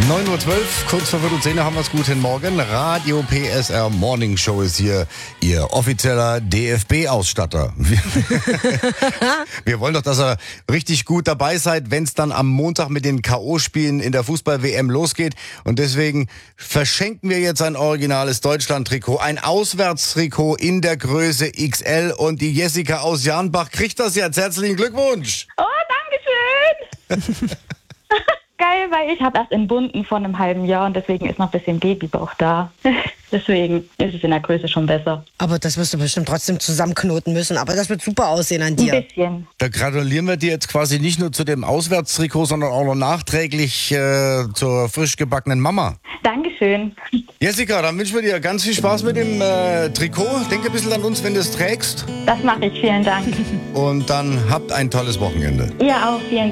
9:12 Uhr, kurz vor Viertel 10 haben wir es. Guten Morgen. Radio PSR Morning Show ist hier Ihr offizieller DFB-Ausstatter. Wir wollen doch, dass ihr richtig gut dabei seid, wenn es dann am Montag mit den K.O.-Spielen in der Fußball-WM losgeht. Und deswegen verschenken wir jetzt ein originales Deutschland-Trikot, ein Auswärtstrikot in der Größe XL. Und die Jessica aus Jarnbach kriegt das jetzt. Herzlichen Glückwunsch. Oh, danke schön. Geil, weil ich habe erst entbunden vor einem halben Jahr und deswegen ist noch ein bisschen Babybauch da. Deswegen ist es in der Größe schon besser. Aber das wirst du bestimmt trotzdem zusammenknoten müssen. Aber das wird super aussehen an Ein dir. bisschen. Da gratulieren wir dir jetzt quasi nicht nur zu dem Auswärtstrikot, sondern auch noch nachträglich zur frisch gebackenen Mama. Dankeschön. Jessica, dann wünschen wir dir ganz viel Spaß mit dem Trikot. Denke ein bisschen an uns, wenn du es trägst. Das mache ich. Vielen Dank. Und dann habt ein tolles Wochenende. Ihr auch. Vielen Dank.